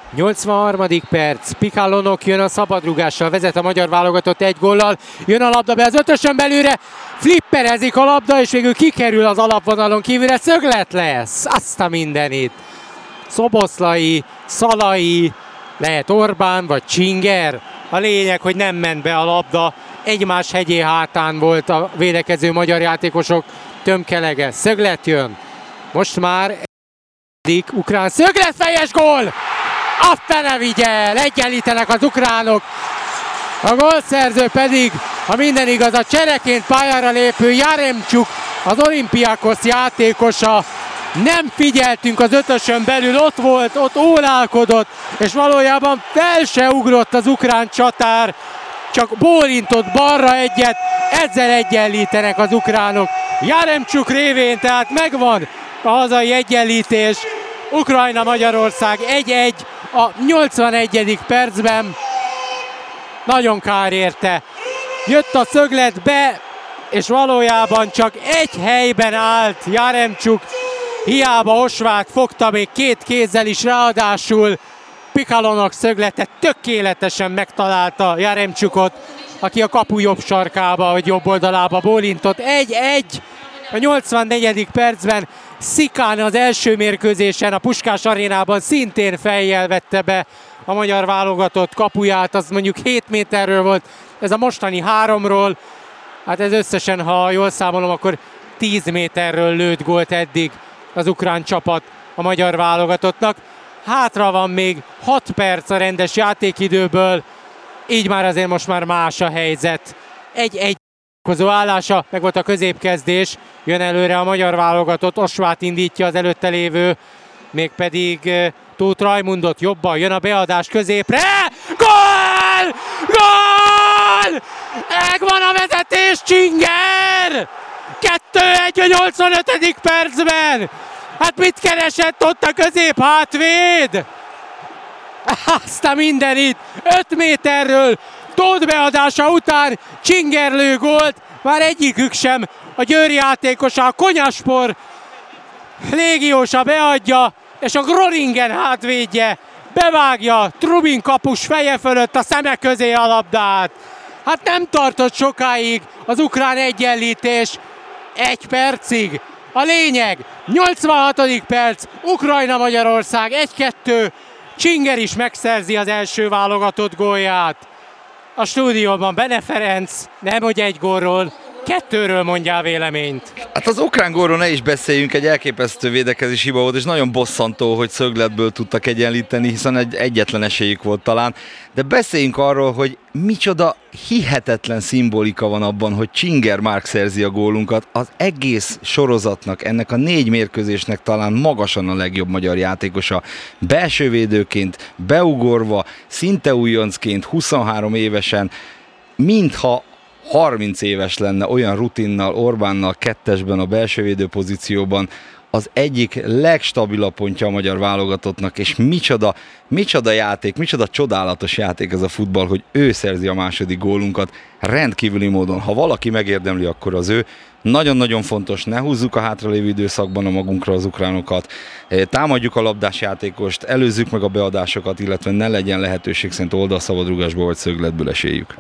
83. perc, Pikálonok jön a szabadrúgással, vezet a magyar válogatott 1 góllal, jön a labda be az ötösön belülre, flipperezik a labda, és végül kikerül az alapvonalon kívülre, szöglet lesz, azt a mindenit. Szoboszlai, Szalai, lehet Orbán vagy Csinger, a lényeg, hogy nem ment be a labda, egymás hegyé hátán volt a védekező magyar játékosok tömkelege, szöglet jön, most már ukrán szöglet, fejes gól! A fene vigyel, egyenlítenek az ukránok, a gólszerző pedig, ha minden igaz, a csereként pályára lépő Jaremcsuk, az Olympiakos játékosa. Nem figyeltünk az ötösön belül, ott volt, ott ólálkodott, és valójában fel se ugrott az ukrán csatár, csak bólintott balra egyet, ezzel egyenlítenek az ukránok. Jaremcsuk révén, tehát megvan a hazai egyenlítés. Ukrajna-Magyarország 1-1 a 81. percben. Nagyon kár érte. Jött a szöglet be, és valójában csak egy helyben állt Jaremcsuk. Hiába Osvát fogta még két kézzel is, ráadásul Pikálonok szöglete tökéletesen megtalálta Jaremcsukot, aki a kapu jobb sarkába, vagy jobb oldalába bólintott. 1-1 a 84. percben. Szikán az első mérkőzésen a Puskás arénában szintén fejjel vette be a magyar válogatott kapuját, az mondjuk 7 méterről volt, ez a mostani 3-ról, hát ez összesen, ha jól számolom, akkor 10 méterről lőtt gólt eddig az ukrán csapat a magyar válogatottnak. Hátra van még 6 perc a rendes játékidőből, így már azért most már más a helyzet. 1-1 állása, meg volt a középkezdés, jön előre a magyar válogatott, Osvát indítja az előtte lévő, mégpedig Tóth Rajmundot jobban, jön a beadás középre, gól! Gól! Megvan a vezetés, Csinger! 2-1 a 85. percben! Hát mit keresett ott a közép hátvéd? Azt a mindenit! 5 méterről Tóth beadása után Csinger lő gólt, már egyikük sem, a Győr játékosa, a Konyaspor légiósa beadja, és a Groningen hátvédje bevágja Trubin kapus feje fölött a szeme közé a labdát. Hát nem tartott sokáig az ukrán egyenlítés, 1 percig. A lényeg, 86. perc, Ukrajna-Magyarország 1-2, Csinger is megszerzi az első válogatott gólját. A stúdióban Bene Ferenc, nem hogy 1 gólról, 2-ről mondjál véleményt. Hát az ukrán gólról ne is beszéljünk, egy elképesztő védekezési hiba volt, és nagyon bosszantó, hogy szögletből tudtak egyenlíteni, hiszen egyetlen esélyük volt talán. De beszéljünk arról, hogy micsoda hihetetlen szimbolika van abban, hogy Csinger Márk szerzi a gólunkat. Az egész sorozatnak, ennek a 4 mérkőzésnek talán magasan a legjobb magyar játékosa. Belsővédőként, beugorva, szinte újoncként, 23 évesen, mintha 30 éves lenne, olyan rutinnal, Orbánnal kettesben a belsővédő pozícióban, az egyik legstabilabb pontja a magyar válogatottnak, és micsoda játék, micsoda csodálatos játék ez a futball, hogy ő szerzi a második gólunkat rendkívüli módon. Ha valaki megérdemli, akkor az ő. Nagyon-nagyon fontos, ne húzzuk a hátralévő időszakban a magunkra az ukránokat, támadjuk a labdás játékost, előzzük meg a beadásokat, illetve ne legyen lehetőség szerint oldalszabadrúgásból vagy szögletből esélyük.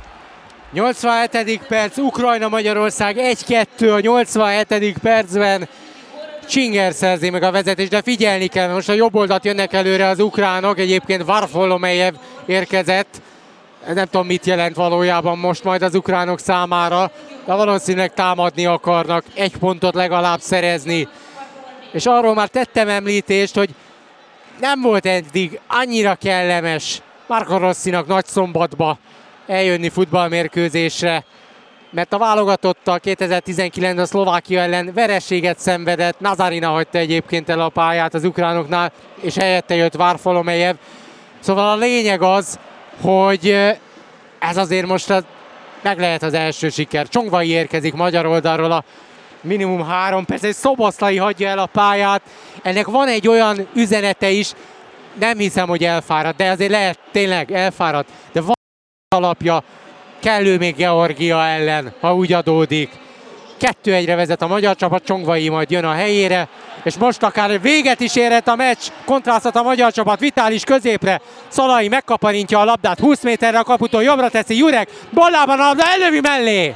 87. perc, Ukrajna-Magyarország 1-2 a 87. percben. Csinger szerzi meg a vezetést, de figyelni kell, most a jobb oldalt jönnek előre az ukránok, egyébként Varfolomejev érkezett. Nem tudom, mit jelent valójában most majd az ukránok számára, de valószínűleg támadni akarnak, 1 pontot legalább szerezni. És arról már tettem említést, hogy nem volt eddig annyira kellemes Marco Rossinak Nagyszombatba eljönni futballmérkőzésre, mert a válogatottal 2019-ben a Szlovákia ellen vereséget szenvedett, Nazarina hagyta egyébként el a pályát az ukránoknál, és helyette jött Varfolomejev. Szóval a lényeg az, hogy ez azért most meg lehet az első siker. Csongvai érkezik magyar oldalról a minimum 3 perc, és Szoboszlai hagyja el a pályát. Ennek van egy olyan üzenete is, nem hiszem, hogy elfáradt, de azért lehet tényleg elfáradt, de van alapja, kellő még Georgia ellen, ha úgy adódik. 2-1-re vezet a magyar csapat, Csongvai majd jön a helyére, és most akár véget is érhet a meccs, kontrasztat a magyar csapat, Vitális középre, Szalai megkaparintja a labdát, 20 méterre a kaputól, jobbra teszi Jurek, ballában a labda, elővi mellé!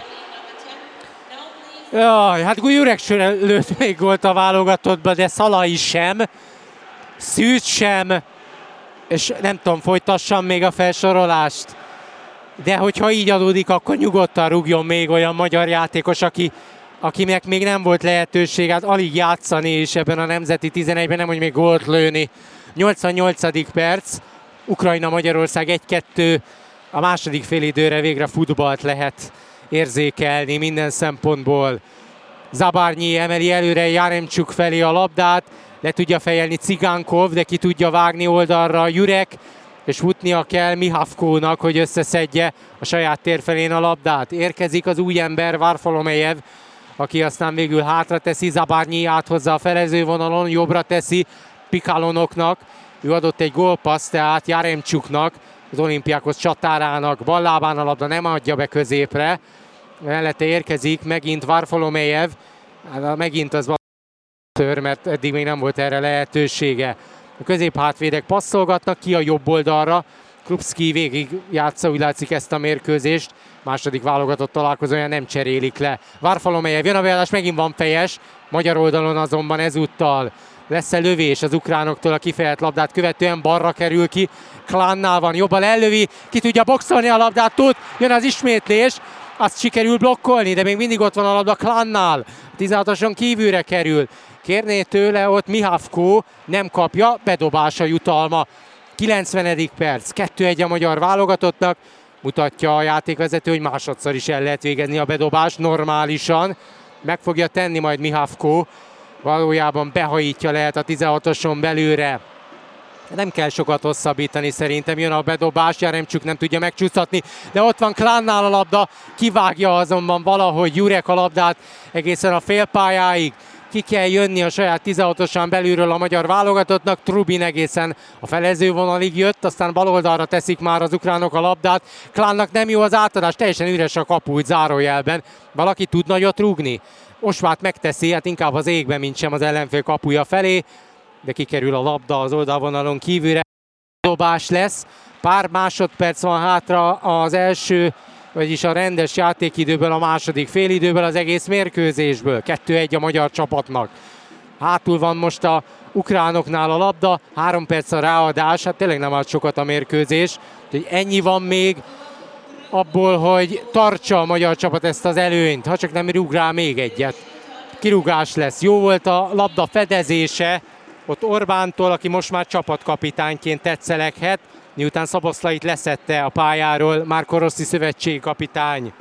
Jaj, hát Jurek sem lőtt még gólt a válogatottba, de Szalai sem, Szűcs sem, és nem tudom, folytassam még a felsorolást. De hogyha így adódik, akkor nyugodtan rúgjon még olyan magyar játékos, akinek még nem volt lehetőség, hát alig játszani is ebben a nemzeti 11-ben, nem hogy még gólt lőni. 88. perc, Ukrajna-Magyarország 1-2, a második félidőre végre futballt lehet érzékelni minden szempontból. Zabárnyi emeli előre Jaremcsuk felé a labdát, le tudja fejelni Cigánkov, de ki tudja vágni oldalra Jurek, és futnia kell Mihavkónak, hogy összeszedje a saját tér felén a labdát. Érkezik az új ember, Varfolomejev, aki aztán végül hátra teszi, Zabárnyi áthozza a felezővonalon, jobbra teszi Pikalonoknak. Ő adott egy gólpaszt, tehát Jaremcsuknak, az Olimpiákos csatárának, ballábán a labda nem adja be középre. Mellette érkezik megint Varfolomejev, hát megint az mert eddig még nem volt erre lehetősége. A középhátvédek passzolgatnak ki a jobb oldalra. Krupski végig játsza, úgy látszik, ezt a mérkőzést. Második válogatott találkozóján nem cserélik le. Varfolomejev jön a beállás, megint van fejes. Magyar oldalon azonban ezúttal lesz-e lövés az ukránoktól, a kifejelt labdát követően balra kerül ki. Klánnál van, jobban ellövi, ki tudja boxolni a labdát, tud, jön az ismétlés. Azt sikerül blokkolni, de még mindig ott van a labda Klánnál. 16-oson kívülre kerül. Kérné tőle ott Mihavkó, nem kapja, bedobása jutalma. 90. perc, 2-1 a magyar válogatottnak. Mutatja a játékvezető, hogy másodszor is el lehet végezni a bedobást normálisan. Meg fogja tenni majd Mihavkó. Valójában behajítja lehet a 16-oson belőle. Nem kell sokat hosszabbítani szerintem, jön a bedobás, Jaremcsuk nem tudja megcsúsztatni, de ott van Klánnál a labda, kivágja azonban valahogy Jurek a labdát egészen a félpályáig. Ki kell jönni a saját 16-osán belülről a magyar válogatottnak, Trubin egészen a felezővonalig jött, aztán baloldalra teszik már az ukránok a labdát. Klánnak nem jó az átadás, teljesen üres a kapu, úgy zárójelben. Valaki tud nagyot rúgni? Osvát megteszi, hát inkább az égbe, mint sem az ellenfél kapuja felé, de kikerül a labda az oldalvonalon kívülre. Dobás lesz, pár másodperc van hátra az első, vagyis a rendes játékidőből, a második félidőből, az egész mérkőzésből. 2-1 a magyar csapatnak. Hátul van most a ukránoknál a labda, 3 perc a ráadás, hát tényleg nem állt sokat a mérkőzés. Úgyhogy ennyi van még abból, hogy tartsa a magyar csapat ezt az előnyt, ha csak nem rúg rá még egyet. Kirúgás lesz. Jó volt a labda fedezése ott Orbántól, aki most már csapatkapitányként tetszeleghet, miután Szoboszlait leszedte a pályáról Márko Rossi szövetségkapitány.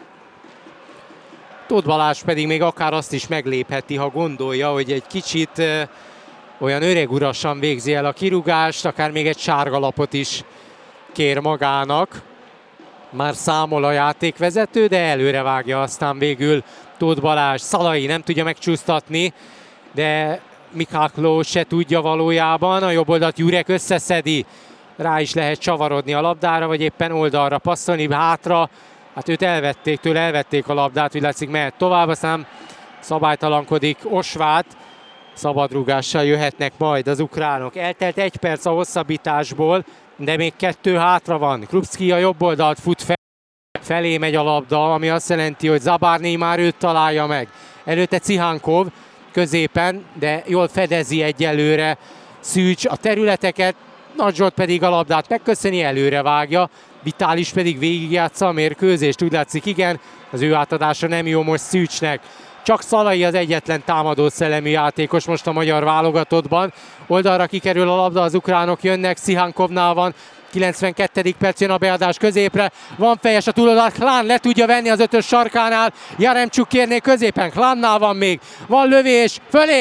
Tóth Balázs pedig még akár azt is meglépheti, ha gondolja, hogy egy kicsit olyan öregurasan végzi el a kirúgást, akár még egy sárga lapot is kér magának. Már számol a játékvezető, de előre vágja aztán végül Tóth Balázs. Szalai nem tudja megcsúsztatni, de Mikákló se tudja valójában. A jobb oldalt Jurek összeszedi. Rá is lehet csavarodni a labdára, vagy éppen oldalra passzolni, hátra. Hát őt elvették a labdát, úgy látszik mehet tovább, aztán szabálytalankodik Osvát. Szabadrúgással jöhetnek majd az ukránok. Eltelt 1 perc a hosszabbításból, de még 2 hátra van. Krupski a jobb oldalt fut felé megy a labda, ami azt jelenti, hogy Zabárnyi már őt találja meg. Előtte Cihánkov középen, de jól fedezi egyelőre Szűcs a területeket, Nagy Zsolt pedig a labdát megköszöni, előre vágja, Vitális pedig végigjátsza a mérkőzést, úgy látszik igen, az ő átadása nem jó most Szűcsnek. Csak Szalai az egyetlen támadó szellemű játékos most a magyar válogatottban. Oldalra kikerül a labda, az ukránok jönnek, Szihánkovnál van, 92. perc jön a beadás középre, van fejes a túloldal, Klán le tudja venni az 5-ös sarkánál, Jaremcsuk kérné középen, Klánnál van még, van lövés,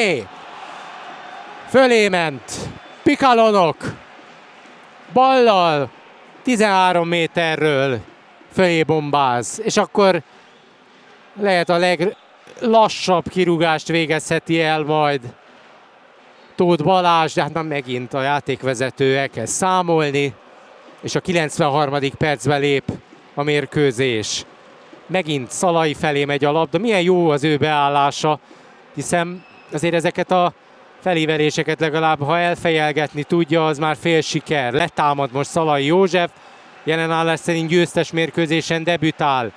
fölé ment, Pikalonok, ballal, 13 méterről fölé bombáz, és akkor lehet a leglassabb kirúgást végezheti el majd Tóth Balázs, de hát már megint a játékvezető elkezd számolni, és a 93. percben lép a mérkőzés. megint Szalai felé megy a labda. Milyen jó az ő beállása, hiszen azért ezeket a felíveléseket legalább, ha elfejelgetni tudja, az már fél siker. Letámad most Szalai József, jelen állás szerint győztes mérkőzésen debütál.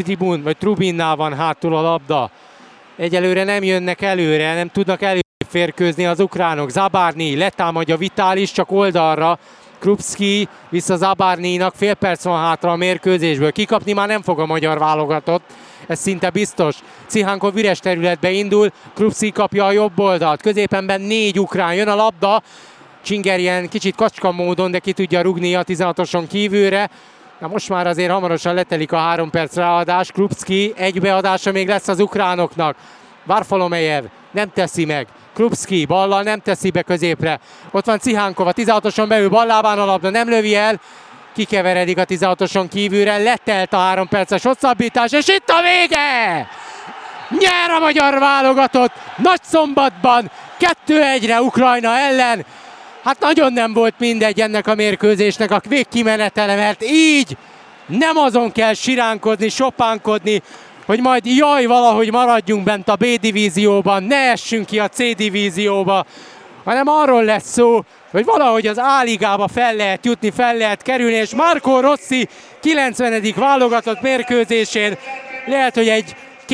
Trubinnál van hátul a labda. Egyelőre nem jönnek előre, nem tudnak előférkőzni az ukránok. Zabárny letámadja Vitális, csak oldalra. Krupski vissza Zabárnynak, fél perc van hátra a mérkőzésből. Kikapni már nem fog a magyar válogatott, ez szinte biztos. Cihánkov üres területbe indul, Krupski kapja a jobb oldalt. Középenben 4 ukrán, jön a labda. Csinger ilyen kicsit kacska módon, de ki tudja rugni a 16-oson kívülre. Na most már azért hamarosan letelik a 3 perc ráadás. Krupski egy beadása még lesz az ukránoknak. Varfolomejev nem teszi meg. Krupski ballal nem teszi be középre. Ott van Cihánkov a 16-oson belül, ballában a labda, nem lövi el. Kikeveredik a 16-oson kívülre, letelt a 3 perces hosszabbítás, és itt a vége! Nyer a magyar válogatott Nagyszombatban 2-1-re Ukrajna ellen. Hát nagyon nem volt mindegy ennek a mérkőzésnek a végkimenetele, mert így nem azon kell siránkodni, sopánkodni, hogy majd jaj, valahogy maradjunk bent a B-divízióban, ne essünk ki a C-divízióba, hanem arról lesz szó, hogy valahogy az A-ligába fel lehet jutni, fel lehet kerülni, és Marco Rossi 90. válogatott mérkőzésén lehet, hogy egy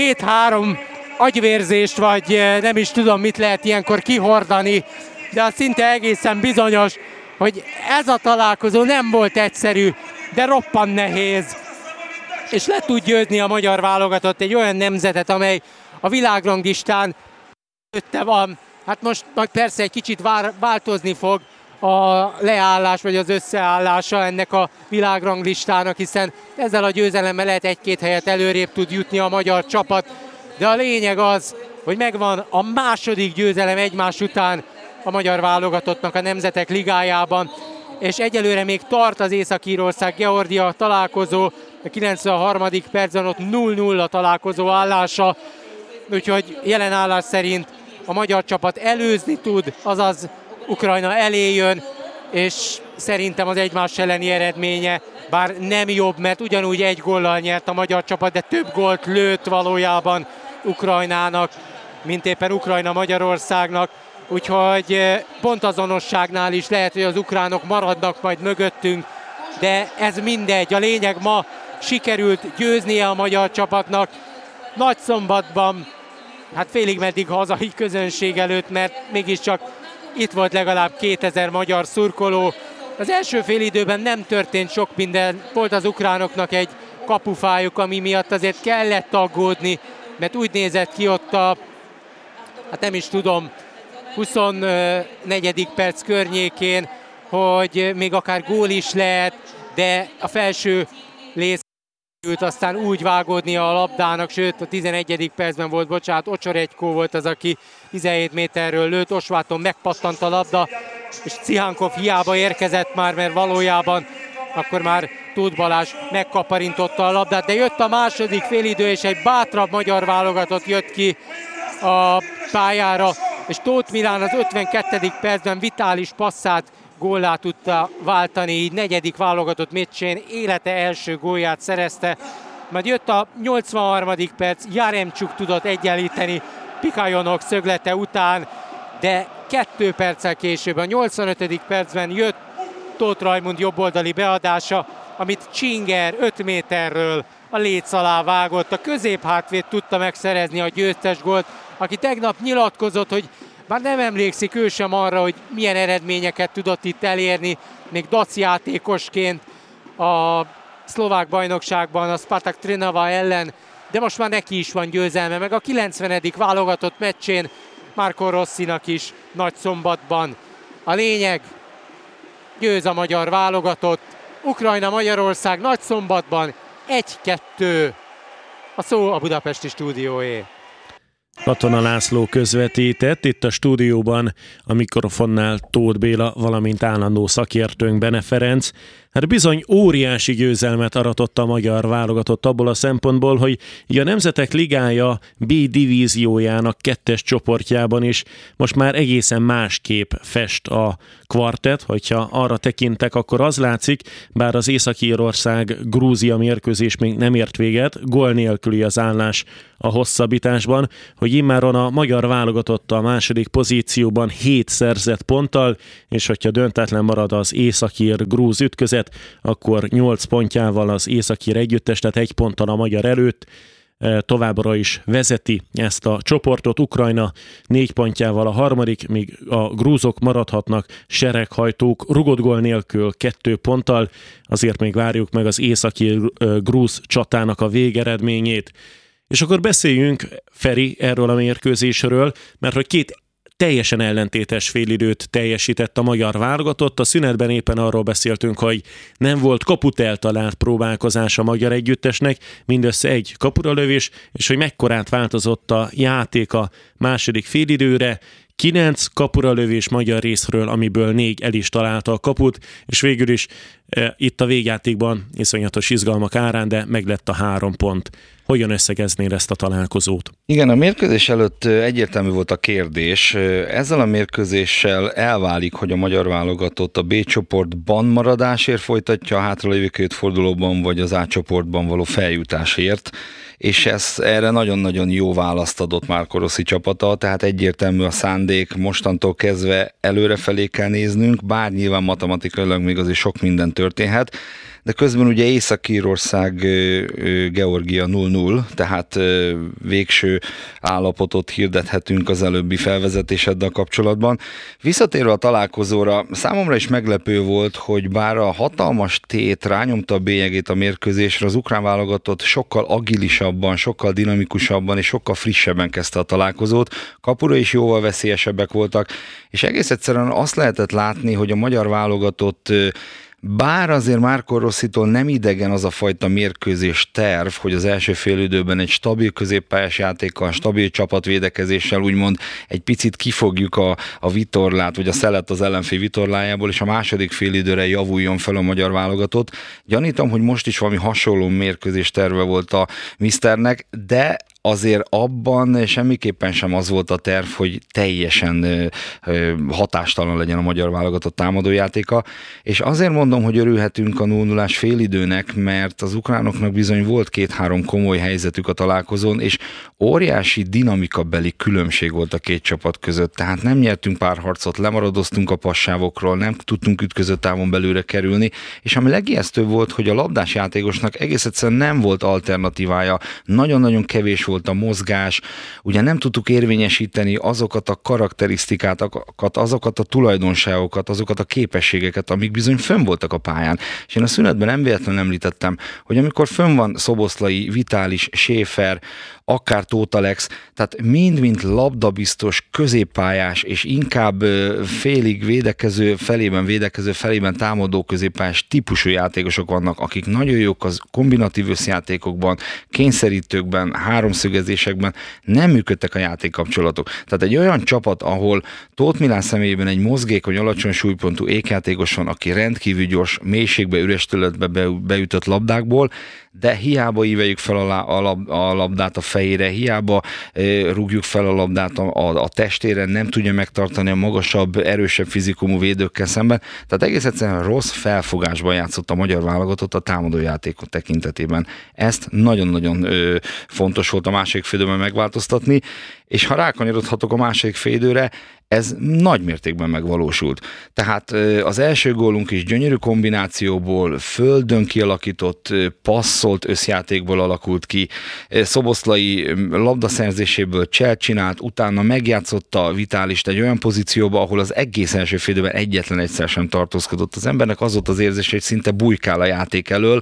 2-3 agyvérzést, vagy nem is tudom, mit lehet ilyenkor kihordani, de az szinte egészen bizonyos, hogy ez a találkozó nem volt egyszerű, de roppant nehéz, és le tud győzni a magyar válogatott egy olyan nemzetet, amely a világranglistán előtte van. Hát most majd persze egy kicsit változni fog a leállás vagy az összeállása ennek a világranglistának, hiszen ezzel a győzelemmel lehet 1-2 helyet előrébb tud jutni a magyar csapat, de a lényeg az, hogy megvan a második győzelem egymás után a magyar válogatottnak a Nemzetek Ligájában, és egyelőre még tart az Észak-Írország-Georgia találkozó, a 93. percben ott 0-0 a találkozó állása, úgyhogy jelen állás szerint a magyar csapat előzni tud, azaz Ukrajna elé jön, és szerintem az egymás elleni eredménye, bár nem jobb, mert ugyanúgy 1 góllal nyert a magyar csapat, de több gólt lőtt valójában Ukrajnának, mint éppen Ukrajna Magyarországnak, úgyhogy pontazonosságnál is lehet, hogy az ukránok maradnak majd mögöttünk, de ez mindegy, a lényeg ma sikerült győznie a magyar csapatnak Nagyszombatban, hát félig meddig hazai közönség előtt, mert mégiscsak itt volt legalább 2000 magyar szurkoló. Az első félidőben nem történt sok minden, volt az ukránoknak egy kapufájuk, ami miatt azért kellett aggódni, mert úgy nézett ki ott a, hát nem is tudom, 24. perc környékén, hogy még akár gól is lehet, de a felső léc aztán úgy vágódnia a labdának, sőt a 11. percben volt, bocsánat, Ocsoretykó volt az, aki 17 méterről lőtt, Osváton megpattant a labda, és Cihánkov hiába érkezett már, mert valójában akkor már Tóth Balázs megkaparintotta a labdát, de jött a második félidő, és egy bátrabb magyar válogatott jött ki a pályára, és Tóth Milán az 52. percben vitális passzát góllá tudta váltani, így 4. válogatott meccsén élete első gólját szerezte. Majd jött a 83. perc, Jaremcsuk tudott egyenlíteni Pikajonok szöglete után, de 2 perccel később, a 85. percben jött Tóth Rajmund jobboldali beadása, amit Csinger 5 méterről a léc alá vágott. A középhátvéd tudta megszerezni a győztes gólt, aki tegnap nyilatkozott, hogy már nem emlékszik ő sem arra, hogy milyen eredményeket tudott itt elérni, még dac játékosként a szlovák bajnokságban, a Spartak Trnava ellen, de most már neki is van győzelme, meg a 90. válogatott meccsén Marco Rossinak is Nagyszombatban. A lényeg, győz a magyar válogatott, Ukrajna-Magyarország Nagyszombatban 1-2. A szó a budapesti stúdióé. Katona László közvetített, itt a stúdióban a mikrofonnál Tóth Béla, valamint állandó szakértőnk Bene Ferenc. Hát bizony óriási győzelmet aratott a magyar válogatott abból a szempontból, hogy a Nemzetek Ligája B divíziójának 2-es csoportjában is most már egészen másképp fest a kvartett, hogyha arra tekintek, akkor az látszik, bár az Észak-Írország-Grúzia mérkőzés még nem ért véget, gól nélküli az állás a hosszabbításban, hogy immáron a magyar válogatott a második pozícióban 7 szerzett ponttal, és hogyha döntetlen marad az északír-grúz ütközet, akkor 8 pontjával az északír együttes, tehát 1 ponttal a magyar előtt továbbra is vezeti ezt a csoportot. Ukrajna 4 pontjával a harmadik, míg a grúzok maradhatnak sereghajtók rugott gól nélkül 2 ponttal, azért még várjuk meg az északír-grúz csatának a végeredményét. És akkor beszéljünk, Feri, erről a mérkőzésről, mert hogy 2 teljesen ellentétes félidőt teljesített a magyar válogatott. A szünetben éppen arról beszéltünk, hogy nem volt kaput eltalált próbálkozás a magyar együttesnek, mindössze 1 kapuralövés, és hogy mekkorát változott a játék a második félidőre. 9 kapuralövés magyar részről, amiből 4 el is találta a kaput, és végül is itt a végjátékban iszonyatos izgalmak árán, de meglett a 3 pont. Hogyan összegeznél ezt a találkozót? Igen, a mérkőzés előtt egyértelmű volt a kérdés. Ezzel a mérkőzéssel elválik, hogy a magyar válogatott a B csoportban maradásért folytatja a hátralévő 2 fordulóban, vagy az A csoportban való feljutásért, és erre nagyon-nagyon jó választ adott Marco Rossi csapata, tehát egyértelmű a szándék, mostantól kezdve előrefelé kell néznünk, bár nyilván matematikailag még azért sok minden történhet, de közben ugye Észak-Írország, Georgia 0-0, tehát végső állapotot hirdethetünk az előbbi felvezetéseddel kapcsolatban. Visszatérve a találkozóra, számomra is meglepő volt, hogy bár a hatalmas tét rányomta a bélyegét a mérkőzésre, az ukrán válogatott sokkal agilisabban, sokkal dinamikusabban és sokkal frissebben kezdte a találkozót. Kapura is jóval veszélyesebbek voltak, és egész egyszerűen azt lehetett látni, hogy a magyar válogatott bár azért Marco Rossitól nem idegen az a fajta mérkőzés terv, hogy az első félidőben egy stabil középpályás játékkal, stabil csapatvédekezéssel úgymond egy picit kifogjuk a vitorlát, vagy a szelet az ellenfél vitorlájából, és a második félidőre javuljon fel a magyar válogatott. Gyanítom, hogy most is valami hasonló mérkőzés terve volt a miszternek, de azért abban semmiképpen sem az volt a terv, hogy teljesen hatástalan legyen a magyar válogatott támadójátéka, és azért mondom, hogy örülhetünk a 0-0-ás félidőnek, mert az ukránoknak bizony volt 2-3 komoly helyzetük a találkozón, és óriási dinamikabeli különbség volt a 2 csapat között, tehát nem nyertünk párharcot, lemaradoztunk a passávokról, nem tudtunk ütközött távon belőle kerülni, és ami legijesztőbb volt, hogy a labdás játékosnak egész egyszerűen nem volt alternatívája, nagyon-nagyon kevés volt a mozgás, ugye nem tudtuk érvényesíteni azokat a karakterisztikákat, azokat a tulajdonságokat, azokat a képességeket, amik bizony fönn voltak a pályán. És én a szünetben nem véletlenül említettem, hogy amikor fönn van Szoboszlai, Vitális, Schäfer, akár Tóth Alex, tehát mind-mind labdabiztos, középpályás, és inkább félig védekező felében támadó középpályás típusú játékosok vannak, akik nagyon jók az kombinatív összjátékokban, kényszerítőkben, háromszögezésekben, nem működtek a játékkapcsolatok. Tehát egy olyan csapat, ahol Tóth Milán személyében egy mozgékony, alacsony súlypontú ékjátékos van, aki rendkívül gyors, mélységbe, üres területbe beütött labdákból, de hiába íveljük fel a labdát a fejére, hiába rúgjuk fel a labdát a testére, nem tudja megtartani a magasabb, erősebb fizikumú védőkkel szemben. Tehát egész egyszerűen rossz felfogásban játszott a magyar válogatott a támadójátékot tekintetében. Ezt nagyon-nagyon fontos volt a második félidőben megváltoztatni, és ha rákanyarodhatok a második félidőre, ez nagy mértékben megvalósult. Tehát az első gólunk is gyönyörű kombinációból, földön kialakított, passzolt összjátékból alakult ki. Szoboszlai labdaszerzéséből cselt csinált, utána megjátszotta Vitálist egy olyan pozícióba, ahol az egész első félidőben egyetlen egyszer sem tartózkodott. Az embernek az volt az érzés, hogy szinte bujkál a játék elől,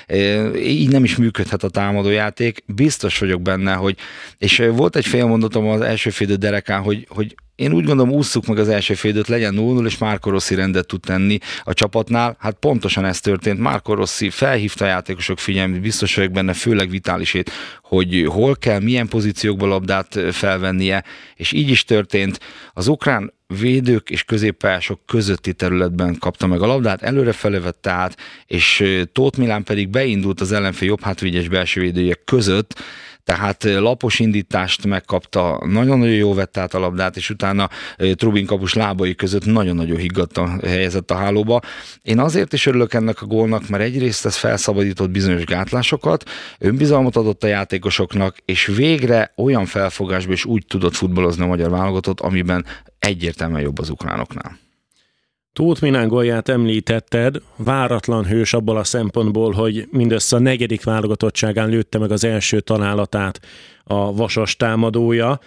így nem is működhet a támadójáték. Biztos vagyok benne, hogy, és volt egy félmondatom az első félidő derekán, hogy én úgy gondolom, ússzuk meg az első félidőt, legyen 0-0, és Marco Rossi rendet tud tenni a csapatnál. Hát pontosan ez történt. Marco Rossi felhívta a játékosok figyelmét, biztos vagyok benne, főleg Vitálisét, hogy hol kell, milyen pozíciókban labdát felvennie, és így is történt. Az ukrán védők és középpályások közötti területben kapta meg a labdát, előrefele vette át, és Tóth Milán pedig beindult az ellenfél jobb hátvédes belső védőjek között, tehát lapos indítást megkapta, nagyon-nagyon jó vette át a labdát, és utána Trubin kapus lábai között nagyon-nagyon higgadtan helyezett a hálóba. Én azért is örülök ennek a gólnak, mert egyrészt ez felszabadított bizonyos gátlásokat, önbizalmat adott a játékosoknak, és végre olyan felfogásban is úgy tudott futballozni a magyar válogatott, amiben egyértelműen jobb az ukránoknál. Tóth Milán gólját említetted, váratlan hős abból a szempontból, hogy mindössze a 4. válogatottságán lőtte meg az első találatát a Vasas támadója.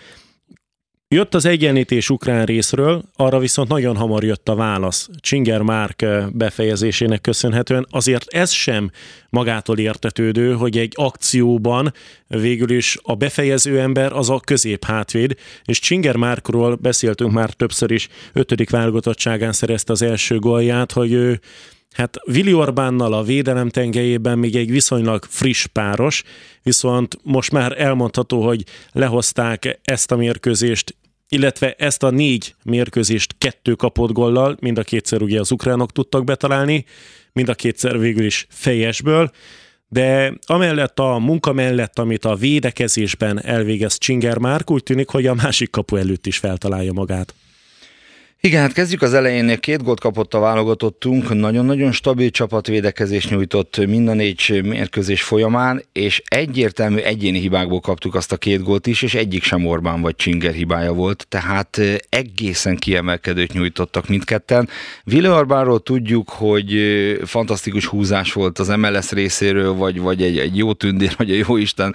Jött az egyenlítés ukrán részről, arra viszont nagyon hamar jött a válasz. Csinger Márk befejezésének köszönhetően. Azért ez sem magától értetődő, hogy egy akcióban végül is a befejező ember az a középhátvéd, és Csinger Márkról beszéltünk már többször is, 5. válogatottságán szerezte az első gólját, hogy ő Vili Orbánnal a védelem tengelyében még egy viszonylag friss páros, viszont most már elmondható, hogy lehozták ezt a mérkőzést, illetve ezt a 4 mérkőzést 2 kapott góllal, mind a kétszer ugye az ukránok tudtak betalálni, mind a kétszer végül is fejesből, de amellett a munka mellett, amit a védekezésben elvégez Csinger Márk, úgy tűnik, hogy a másik kapu előtt is feltalálja magát. Igen, hát kezdjük az elején, 2 gólt kapott a válogatottunk, nagyon-nagyon stabil csapatvédekezést nyújtott mind a 4 mérkőzés folyamán, és egyértelmű egyéni hibákból kaptuk azt a 2 gólt is, és egyik sem Orbán vagy Csinger hibája volt, tehát egészen kiemelkedőt nyújtottak mindketten. Vili Orbánról tudjuk, hogy fantasztikus húzás volt az MLS részéről, vagy egy jó tündér, vagy a jó Isten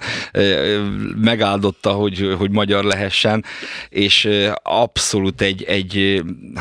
megáldotta, hogy magyar lehessen, és abszolút egy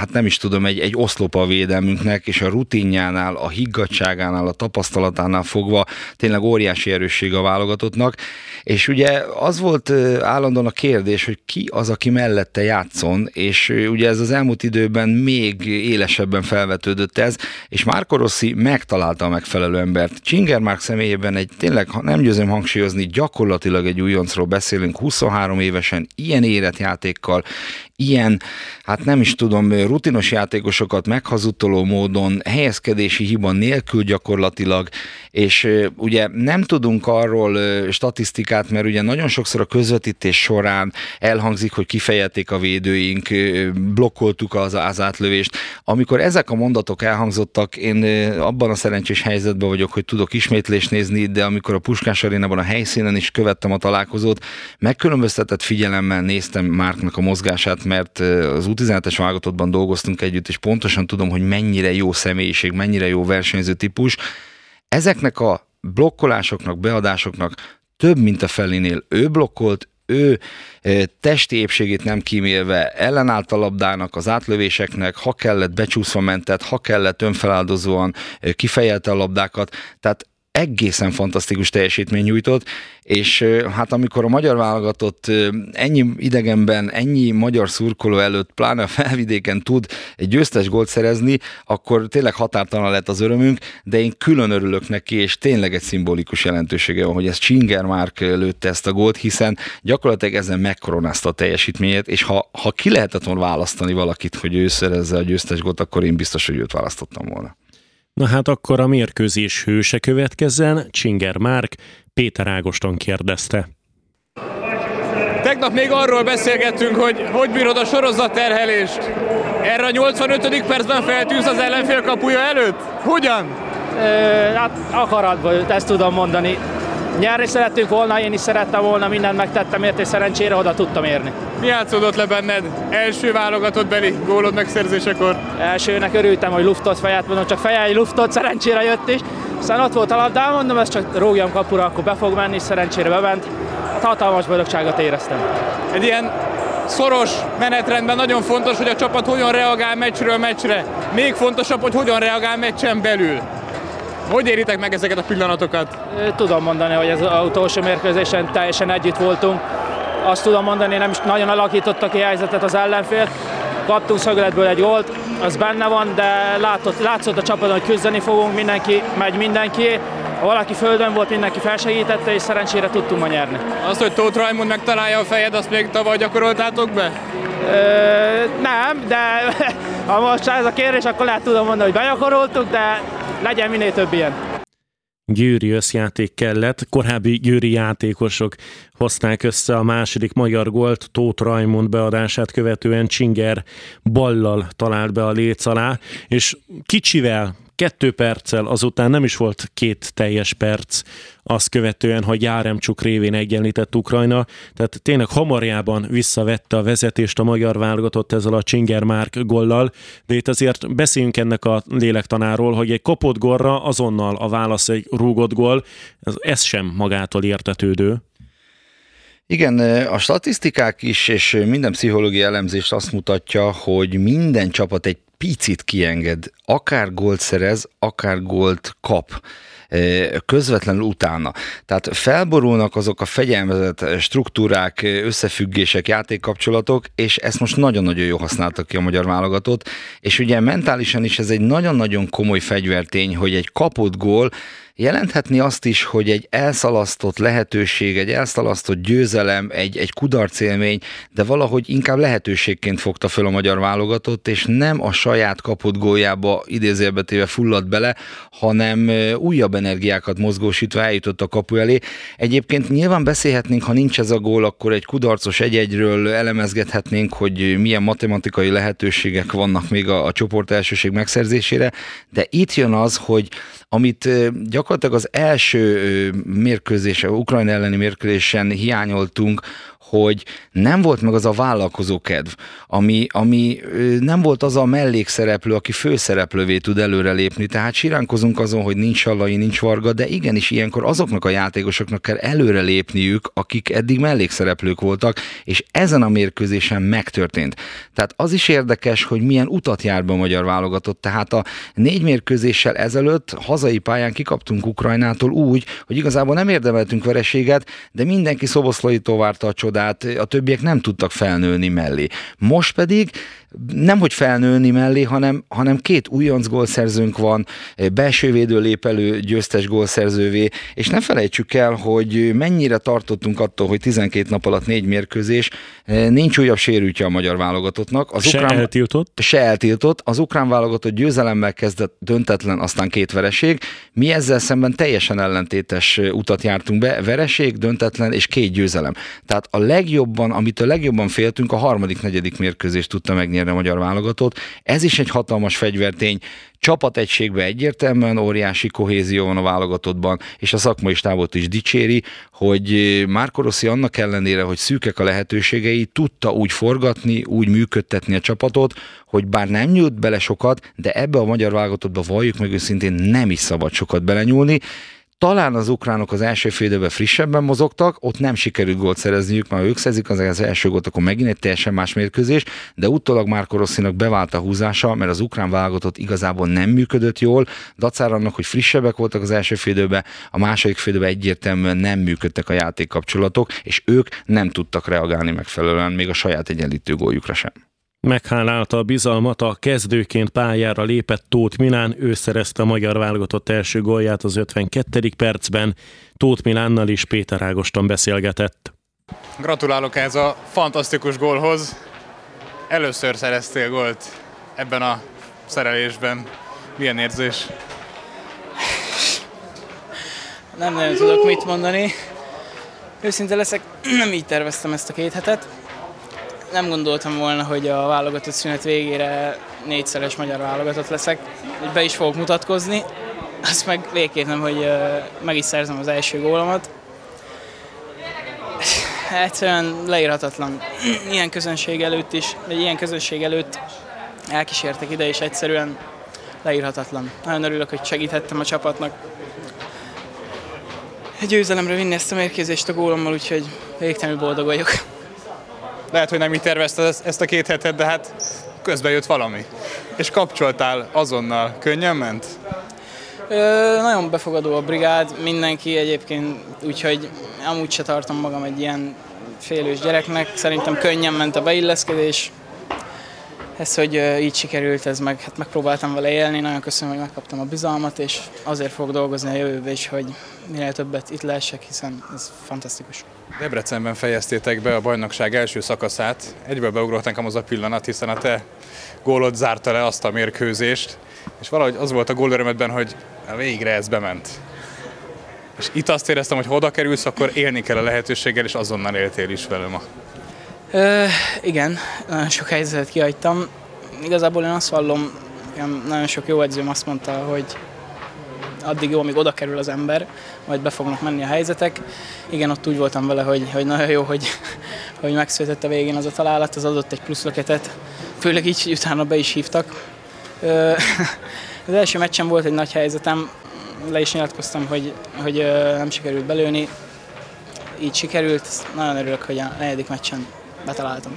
oszlopa a védelmünknek, és a rutinjánál, a higgadtságánál, a tapasztalatánál fogva tényleg óriási erősség a válogatottnak, és ugye az volt állandóan a kérdés, hogy ki az, aki mellette játszon, és ugye ez az elmúlt időben még élesebben felvetődött ez, és Marco Rossi megtalálta a megfelelő embert. Csinger Márk személyében tényleg, nem győzöm hangsúlyozni, gyakorlatilag egy újoncról beszélünk, 23 évesen, ilyen érett játékkal, ilyen, rutinos játékosokat meghazudtoló módon, helyezkedési hiba nélkül gyakorlatilag, és ugye nem tudunk arról statisztikát, mert ugye nagyon sokszor a közvetítés során elhangzik, hogy kifejelték a védőink, blokkoltuk az átlövést. Amikor ezek a mondatok elhangzottak, én abban a szerencsés helyzetben vagyok, hogy tudok ismétlést nézni, de amikor a Puskás Arénában a helyszínen is követtem a találkozót, megkülönböztetett figyelemmel néztem Márknak a mozgását, mert az U17-es válogatottban dolgoztunk együtt, és pontosan tudom, hogy mennyire jó személyiség, mennyire jó versenyző típus. Ezeknek a blokkolásoknak, beadásoknak több, mint a felénél ő blokkolt, ő testi épségét nem kímélve ellenállt a labdának, az átlövéseknek, ha kellett becsúszva mentett, ha kellett önfeláldozóan kifejelte a labdákat, tehát egészen fantasztikus teljesítmény nyújtott, és hát amikor a magyar válogatott ennyi idegenben, ennyi magyar szurkoló előtt, pláne a felvidéken tud egy győztes gólt szerezni, akkor tényleg határtalan lett az örömünk, de én külön örülök neki, és tényleg egy szimbolikus jelentősége van, hogy ez Csinger Márk lőtte ezt a gólt, hiszen gyakorlatilag ezen megkoronázta a teljesítményét, és ha ki lehetett volna választani valakit, hogy ő szerezze a győztes gólt, akkor én biztos, hogy őt választottam volna. Na hát akkor a mérkőzés hőse következzen, Csinger Márk, Péter Ágoston kérdezte. Tegnap még arról beszélgettünk, hogy bírod a sorozatterhelést. Erre a 85. percben feltűz az ellenfél kapuja előtt? Hogyan? Hát akaratból, ezt tudom mondani. Nyerni szerettünk volna, én is szerettem volna, mindent megtettem érte, és szerencsére oda tudtam érni. Mi játszódott le benned első válogatottbeli gólod megszerzésekor? Elsőnek örültem, hogy luftot fejet, mondom, csak fejjel luftot, szerencsére jött is. Aztán ott volt a labdám, mondom, ezt csak rúgjam kapura, akkor be fog menni, és szerencsére bement. Hát hatalmas boldogságot éreztem. Egy ilyen szoros menetrendben nagyon fontos, hogy a csapat hogyan reagál meccsről meccsre. Még fontosabb, hogy hogyan reagál meccsen belül. Hogy éritek meg ezeket a pillanatokat? Tudom mondani, hogy az utolsó mérkőzésen teljesen együtt voltunk. azt tudom mondani, nem is nagyon alakította ki helyzetet az ellenfél. Kaptunk szögletből egy gólt, az benne van, de látszott a csapaton, hogy küzdeni fogunk, mindenki megy mindenkié. Ha valaki földön volt, mindenki felsegítette, és szerencsére tudtunk ma nyerni. Azt, hogy Tóth Raimond megtalálja a fejed, azt még tavaly gyakoroltátok be? Nem, de ha most ez a kérdés, akkor lehet tudom mondani, hogy begyakoroltuk, de legyen minél több ilyen. Győri összjáték kellett, korábbi győri játékosok hozták össze a második magyar gólt, Tóth Raimond beadását követően Csinger ballal talált be a léc alá, és kicsivel, 2 perccel azután nem is volt 2 teljes perc azt követően, hogy Járemcsuk révén egyenlített Ukrajna, tehát tényleg hamarjában visszavette a vezetést a magyar válogatott ezzel a Csinger-Márk gollal, de itt azért beszéljünk ennek a lélektanáról, hogy egy kopott gólra azonnal a válasz egy rúgott gól, ez sem magától értetődő. Igen, a statisztikák is, és minden pszichológiai elemzés azt mutatja, hogy minden csapat egy picit kienged, akár gólt szerez, akár gólt kap közvetlenül utána. Tehát felborulnak azok a fegyelmezett struktúrák, összefüggések, játékkapcsolatok, és ezt most nagyon-nagyon jól használtak ki a magyar válogatott, és ugye mentálisan is ez egy nagyon-nagyon komoly fegyvertény, hogy egy kapott gól jelenthetni azt is, hogy egy elszalasztott lehetőség, egy elszalasztott győzelem, egy kudarcélmény, de valahogy inkább lehetőségként fogta föl a magyar válogatott, és nem a saját kapott góljába idézőjelbe téve fulladt bele, hanem újabb energiákat mozgósítva eljutott a kapu elé. Egyébként nyilván beszélhetnénk, ha nincs ez a gól, akkor egy kudarcos 1-1-ről elemezgethetnénk, hogy milyen matematikai lehetőségek vannak még a csoport elsőség megszerzésére, de itt jön az, hogy amit gyakorlatilag az első mérkőzésen, Ukrajna elleni mérkőzésen hiányoltunk, hogy nem volt meg az a vállalkozó kedv, ami nem volt az a mellékszereplő, aki főszereplővé tud előrelépni. Tehát siránkozunk azon, hogy nincs Sallai, nincs Varga, de igenis ilyenkor azoknak a játékosoknak kell előrelépniük, akik eddig mellékszereplők voltak, és ezen a mérkőzésen megtörtént. Tehát az is érdekes, hogy milyen utat jár be a magyar válogatott. Tehát a 4 mérkőzéssel ezelőtt hazai pályán kikaptunk Ukrajnától úgy, hogy igazából nem érdemeltünk vereséget, de mindenki Szoboszlaitól várta a csodát, a többiek nem tudtak felnőni mellé. Most pedig nem hogy felnőni mellé, hanem 2 újonc gólszerzőnk van, belső védő lép elő győztes gólszerzővé, és ne felejtsük el, hogy mennyire tartottunk attól, hogy 12 nap alatt 4 mérkőzés, nincs újabb sérültje a magyar válogatottnak. Se eltiltott. Az ukrán válogatott győzelemmel kezdett, döntetlen, aztán 2 vereség. Mi ezzel szemben teljesen ellentétes utat jártunk be, vereség, döntetlen és 2 győzelem. Tehát amitől legjobban féltünk, a 3.-4. mérkőzést tudta megnyerni a magyar válogatott. Ez is egy hatalmas fegyvertény. Csapategységben egyértelműen óriási kohézió van a válogatottban, és a szakmai stábot is dicséri, hogy Marco Rossi annak ellenére, hogy szűkek a lehetőségei, tudta úgy forgatni, úgy működtetni a csapatot, hogy bár nem nyújt bele sokat, de ebbe a magyar válogatottba valljuk meg őszintén nem is szabad sokat belenyúlni. Talán az ukránok az első fél időben frissebben mozogtak, ott nem sikerült gólt szerezniük, mert ha ők szerzik az első gólt, akkor megint egy teljesen más mérkőzés, de utólag Marco Rossinak bevált a húzása, mert az ukrán válogatott igazából nem működött jól, dacára annak, hogy frissebbek voltak az első fél időben, a második fél időben egyértelműen nem működtek a játékkapcsolatok, és ők nem tudtak reagálni megfelelően még a saját egyenlítő góljukra sem. Meghálálta a bizalmat a kezdőként pályára lépett Tóth Milán, ő szerezte a magyar válogatott első gólját az 52. percben. Tóth Milánnal is Péter Ágoston beszélgetett. Gratulálok ehhez a fantasztikus gólhoz. Először szereztél gólt ebben a szerelésben. Milyen érzés? Nem nagyon tudok mit mondani. Őszinte leszek, nem így terveztem ezt a 2 hetet. Nem gondoltam volna, hogy a válogatott szünet végére 4-szeres magyar válogatott leszek, hogy be is fogok mutatkozni. Azt meg végképp nem, hogy meg is szerzem az első gólomat. Egyszerűen leírhatatlan. Ilyen közönség előtt elkísértek ide, és egyszerűen leírhatatlan. Nagyon örülök, hogy segíthettem a csapatnak egy győzelemre vinni ezt a mérkőzést a gólommal, úgyhogy végtelenül boldog vagyok. Lehet, hogy nem így tervezted ezt a 2 hetet, de hát közben jött valami. És kapcsoltál azonnal. Könnyen ment? Nagyon befogadó a brigád, mindenki egyébként, úgyhogy amúgy se tartom magam egy ilyen félős gyereknek. Szerintem könnyen ment a beilleszkedés. Ez, hogy így sikerült, ez megpróbáltam vele élni. Nagyon köszönöm, hogy megkaptam a bizalmat, és azért fogok dolgozni a jövőben is, hogy minél többet itt lehessek, hiszen ez fantasztikus. Debrecenben fejeztétek be a bajnokság első szakaszát. Egyből beugrott nekem az a pillanat, hiszen a te gólod zárta le azt a mérkőzést, és valahogy az volt a gólörömödben, hogy végre ez bement. És itt azt éreztem, hogy ha oda kerülsz, akkor élni kell a lehetőséggel, és azonnal éltél is vele ma. Igen, nagyon sok helyzetet kihagytam. Igazából én azt vallom, nagyon sok jó edzőm azt mondta, hogy addig jó, amíg oda kerül az ember, majd be fognak menni a helyzetek. Igen, ott úgy voltam vele, hogy nagyon jó, hogy megszületett a végén az a találat, az adott egy pluszlöketet. Főleg így, hogy utána be is hívtak. Az első meccsen volt egy nagy helyzetem, le is nyilatkoztam, hogy nem sikerült belőni. Így sikerült, nagyon örülök, hogy a 4. meccsen betaláltam.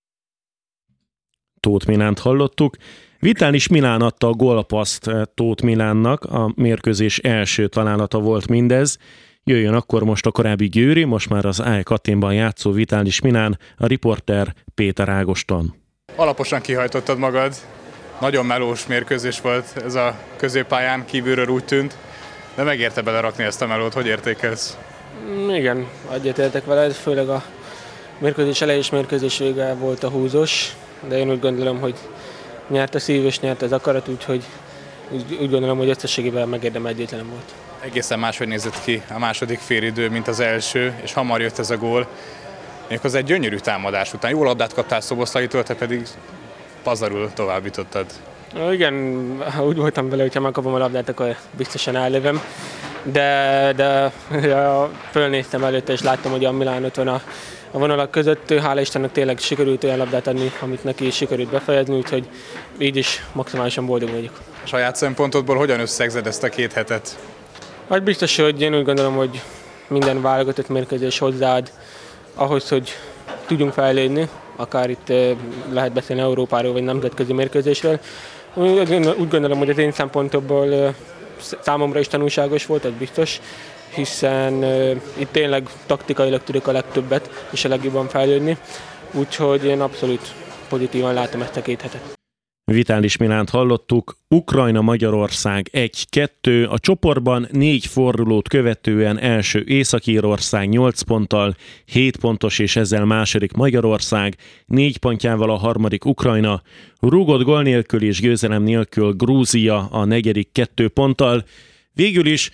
Tóth Milánt hallottuk. Vitalis Milán adta a gólpaszt Tóth Milánnak, a mérkőzés első találata volt mindez. Jöjjön akkor most a korábbi Győri, most már az AEK Athénban játszó Vitalis Milán, a riporter Péter Ágoston. Alaposan kihajtottad magad, nagyon melós mérkőzés volt ez a középpályán, kívülről úgy tűnt, de megérte belerakni ezt a melót, hogy értékelsz? Igen, egyetértek vele, főleg a mérkőzés elejé és mérkőzés vége volt a húzós, de én úgy gondolom, hogy nyert a szív és nyert az akarat, úgyhogy úgy gondolom, hogy összességében megérdemelt volt. Egészen máshogy nézett ki a második félidő, mint az első, és hamar jött ez a gól. Méghozzá egy gyönyörű támadás után. Jó labdát kaptál Szoboszlaitól, te pedig pazarul továbbítottad. Igen, úgy voltam vele, hogy ha megkapom a labdát, akkor biztosan ellövöm. De fölnéztem előtte, és láttam, hogy a Milán ott van a vonalak között. Hála Istennek tényleg sikerült olyan labdát adni, amit neki sikerült befejezni, úgyhogy így is maximálisan boldog vagyok. A saját szempontodból hogyan összegzed ezt a 2 hetet? Hát biztos, hogy én úgy gondolom, hogy minden válogatott mérkőzés hozzáad ahhoz, hogy tudjunk fejlődni, akár itt lehet beszélni Európáról vagy nemzetközi mérkőzésről. Úgy gondolom, hogy az én szempontomból számomra is tanulságos volt, ez biztos, hiszen itt tényleg taktikailag tudok a legtöbbet és a legjobban fejlődni, úgyhogy én abszolút pozitívan látom ezt a 2 hetet. Vitalis Milánt hallottuk, Ukrajna-Magyarország 1-2, a csoportban 4 fordulót követően első Észak-Írország 8 ponttal, 7 pontos és ezzel második Magyarország, 4 pontjával a harmadik Ukrajna, rúgott gól nélkül és győzelem nélkül Grúzia a negyedik 2 ponttal. Végül is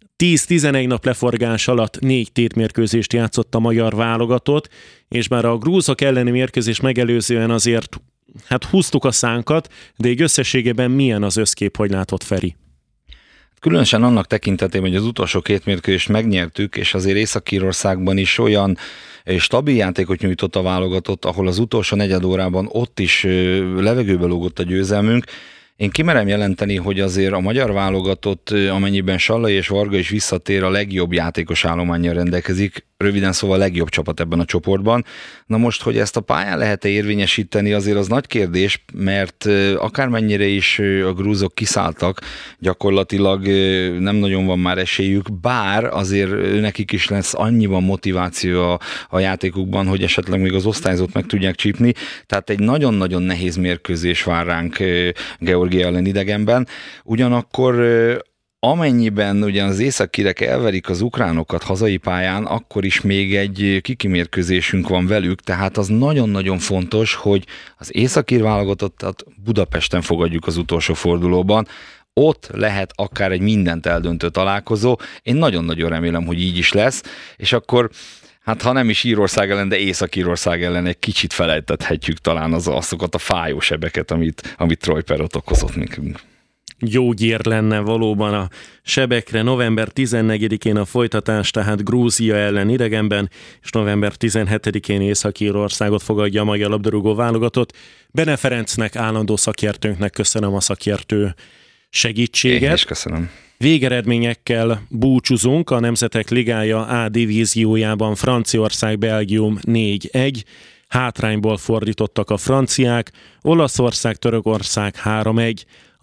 10-11 nap leforgás alatt 4 tétmérkőzést játszott a magyar válogatott, és már a grúzok elleni mérkőzés megelőzően azért húztuk a szánkat, de egy összességében milyen az összkép, hogy látott Feri? Különösen annak tekintetében, hogy az utolsó 2 mérkőzést megnyertük, és azért Észak-Írországban is olyan stabil játékot nyújtott a válogatott, ahol az utolsó negyed órában ott is levegőbe lógott a győzelmünk. Én kimerem jelenteni, hogy azért a magyar válogatott, amennyiben Sallai és Varga is visszatér, a legjobb játékos állománnyal rendelkezik, röviden szóval a legjobb csapat ebben a csoportban. Na most, hogy ezt a pályán lehet-e érvényesíteni, azért az nagy kérdés, mert akármennyire is a grúzok kiszálltak, gyakorlatilag nem nagyon van már esélyük, bár azért nekik is lesz annyiban motiváció a játékukban, hogy esetleg még az osztályzót meg tudják csípni. Tehát egy nagyon-nagyon nehéz mérkőzés vár ránk Georgia ellen idegenben. Ugyanakkor amennyiben ugye az észak-írek elverik az ukránokat hazai pályán, akkor is még egy kikimérkőzésünk van velük, tehát az nagyon-nagyon fontos, hogy az észak-ír válogatottat Budapesten fogadjuk az utolsó fordulóban. Ott lehet akár egy mindent eldöntő találkozó. Én nagyon-nagyon remélem, hogy így is lesz, és akkor ha nem is Írország ellen, de Észak-Írország ellen egy kicsit felejtethetjük talán azokat a fájó sebeket, amit Troy Perot okozott nekünk. Jó gyér lenne valóban a sebekre. November 14-én a folytatás, tehát Grúzia ellen idegenben, és november 17-én Észak-Írországot fogadja a magyar labdarúgó válogatott. Bene Ferencnek, állandó szakértőnknek köszönöm a szakértő segítséget. Én is köszönöm. Végeredményekkel búcsúzunk. A Nemzetek Ligája A divíziójában Franciaország-Belgium 4-1, hátrányból fordítottak a franciák, Olaszország-Törökország 3-1,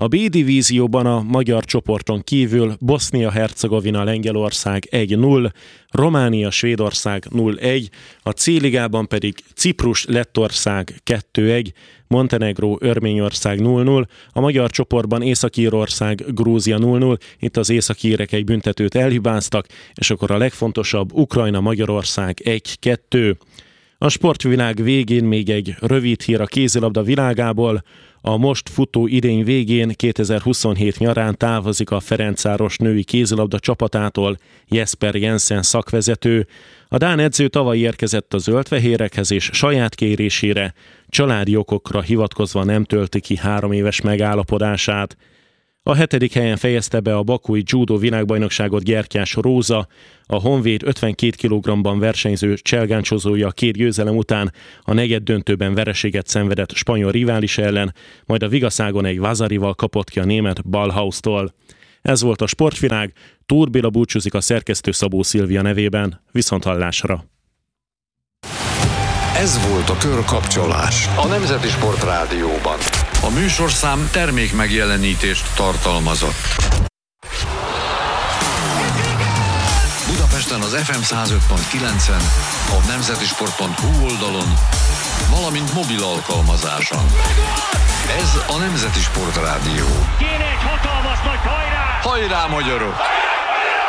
A B divízióban a magyar csoporton kívül Bosznia-Hercegovina, Lengyelország 1-0, Románia, Svédország 0-1, a C ligában pedig Ciprus, Lettország 2-1, Montenegró, Örményország 0-0, a magyar csoportban Észak-Írország, Grúzia 0-0, itt az északírek egy büntetőt elhibáztak, és akkor a legfontosabb Ukrajna, Magyarország 1-2. A sportvilág végén még egy rövid hír a kézilabda világából. A most futó idény végén 2027 nyarán távozik a Ferencváros női kézilabda csapatától Jesper Jensen szakvezető. A dán edző tavaly érkezett a zöldfehérekhez, és saját kérésére, családi okokra hivatkozva nem tölti ki 3 éves megállapodását. A 7. helyen fejezte be a bakui judo világbajnokságot Gyertyás Róza, a Honvéd 52 kg-ban versenyző cselgáncsozója a 2 győzelem után a negyeddöntőben vereséget szenvedett spanyol rivális ellen, majd a Vigaszágon egy Vazarival kapott ki a német Ballhaus-tól. Ez volt a sportvilág, Tóth Béla búcsúzik a szerkesztő Szabó Szilvia nevében. Viszonthallásra! Ez volt a Körkapcsolás a Nemzeti Sport Rádióban. A műsorszám termék megjelenítést tartalmazott. Budapesten az FM 105.9-en, a nemzetisport.hu oldalon, valamint mobil alkalmazáson. Ez a Nemzeti Sport Rádió. Kéne egy hatalmas nagy hajrá! Hajrá, magyarok!